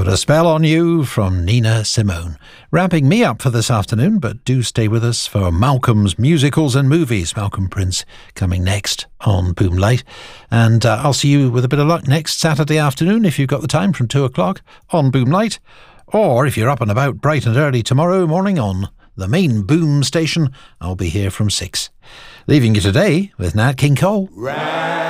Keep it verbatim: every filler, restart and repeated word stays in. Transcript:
Put a Spell on You from Nina Simone. Wrapping me up for this afternoon, but do stay with us for Malcolm's Musicals and Movies. Malcolm Prince coming next on Boomlight. And uh, I'll see you with a bit of luck next Saturday afternoon, if you've got the time, from two o'clock on Boomlight. Or if you're up and about bright and early tomorrow morning on the main Boom station, I'll be here from six. Leaving you today with Nat King Cole. Right.